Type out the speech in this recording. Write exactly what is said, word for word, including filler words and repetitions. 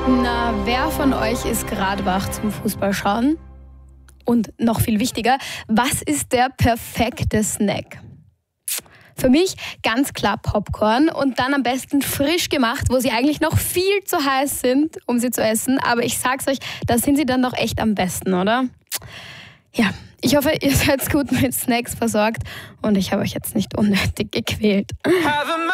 Na, wer von euch ist gerade wach zum Fußballschauen? Und noch viel wichtiger, was ist der perfekte Snack? Für mich ganz klar Popcorn und dann am besten frisch gemacht, wo sie eigentlich noch viel zu heiß sind, um sie zu essen. Aber ich sag's euch, da sind sie dann noch echt am besten, oder? Ja, ich hoffe, ihr seid gut mit Snacks versorgt und ich habe euch jetzt nicht unnötig gequält.